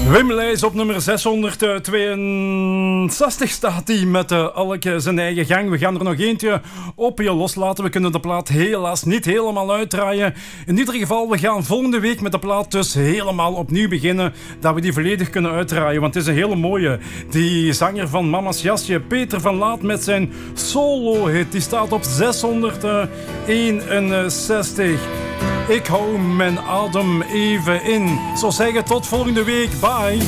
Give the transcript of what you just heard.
Wim Leijs op nummer 662 staat hij met elk zijn eigen gang. We gaan er nog eentje op je loslaten. We kunnen de plaat helaas niet helemaal uitdraaien. In ieder geval, we gaan volgende week met de plaat dus helemaal opnieuw beginnen. Dat we die volledig kunnen uitdraaien. Want het is een hele mooie. Die zanger van Mama's Jasje, Peter van Laat met zijn solo-hit. Die staat op 661. Ik hou mijn adem even in. Zo zeggen, tot volgende week. Bye.